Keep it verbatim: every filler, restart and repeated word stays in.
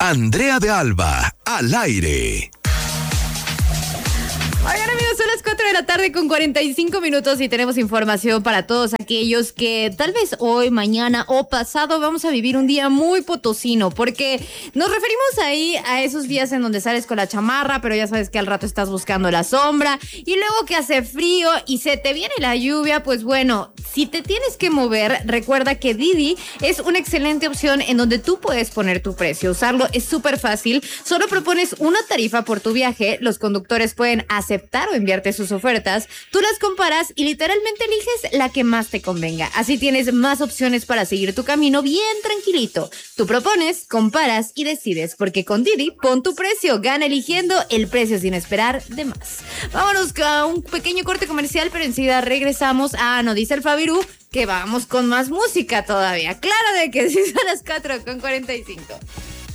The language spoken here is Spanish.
Andrea de Alba, al aire. Oigan, amigos, son las cuatro de la tarde con cuarenta y cinco minutos y tenemos información para todos aquellos que tal vez hoy, mañana o pasado vamos a vivir un día muy potosino, porque nos referimos ahí a esos días en donde sales con la chamarra, pero ya sabes que al rato estás buscando la sombra y luego que hace frío y se te viene la lluvia. Pues bueno, si te tienes que mover, recuerda que Didi es una excelente opción en donde tú puedes poner tu precio. Usarlo es súper fácil, solo propones una tarifa por tu viaje, los conductores pueden hacer aceptar o enviarte sus ofertas, tú las comparas y literalmente eliges la que más te convenga. Así tienes más opciones para seguir tu camino bien tranquilito. Tú propones, comparas y decides, porque con Didi pon tu precio, gana eligiendo el precio sin esperar de más. Vámonos a un pequeño corte comercial, pero enseguida regresamos. Ah, no dice el Fabirú que vamos con más música todavía. Claro de que sí, son las cuatro con cuarenta y cinco.